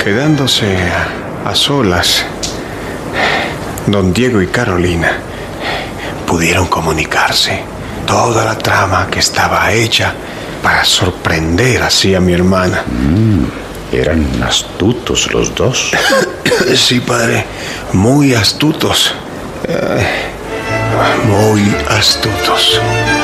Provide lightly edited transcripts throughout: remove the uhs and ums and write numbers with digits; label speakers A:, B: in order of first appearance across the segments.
A: Quedándose a solas, don Diego y Carolina pudieron comunicarse. Toda la trama que estaba hecha para sorprender así a mi hermana.
B: Eran astutos los dos.
A: Sí, padre, muy astutos. Muy astutos.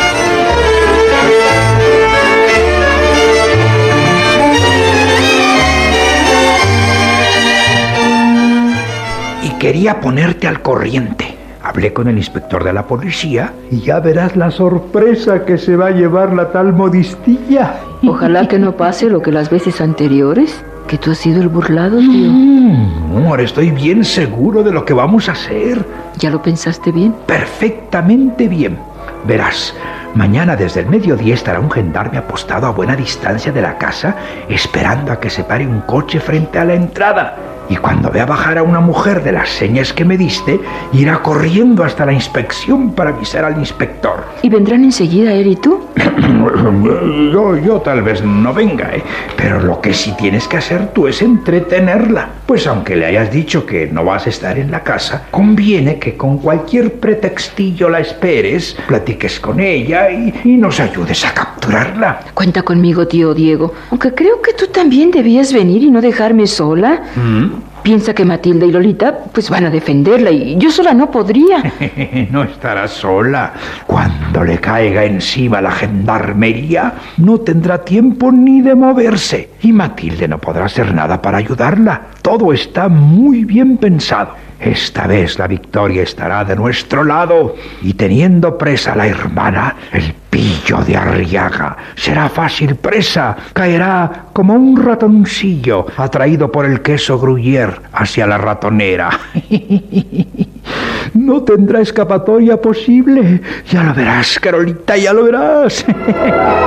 C: Y quería ponerte al corriente. Hablé con el inspector de la policía y ya verás la sorpresa que se va a llevar la tal Modistilla.
D: Ojalá que no pase lo que las veces anteriores, que tú has sido el burlado, tío.
C: Amor, estoy bien seguro de lo que vamos a hacer.
D: ¿Ya lo pensaste bien?
C: Perfectamente bien. Verás, mañana desde el mediodía estará un gendarme apostado a buena distancia de la casa, esperando a que se pare un coche frente a la entrada. Y cuando vea bajar a una mujer de las señas que me diste, irá corriendo hasta la inspección para avisar al inspector.
D: ¿Y vendrán enseguida él y tú?
C: Yo tal vez no venga, pero lo que sí tienes que hacer tú es entretenerla. Pues aunque le hayas dicho que no vas a estar en la casa, conviene que con cualquier pretextillo la esperes, platiques con ella y nos ayudes a capturarla.
D: Cuenta conmigo, tío Diego, aunque creo que tú también debías venir y no dejarme sola. Piensa que Matilda y Lolita pues van a defenderla y yo sola no podría.
C: No estará sola. Cuando le caiga encima la gendarmería, no tendrá tiempo ni de moverse. Y Matilde no podrá hacer nada para ayudarla. Todo está muy bien pensado. Esta vez la victoria estará de nuestro lado. Y teniendo presa a la hermana, el pillo de Arriaga será fácil presa. Caerá como un ratoncillo atraído por el queso Gruyère hacia la ratonera. No tendrá escapatoria posible. Ya lo verás, Carolita, ya lo verás.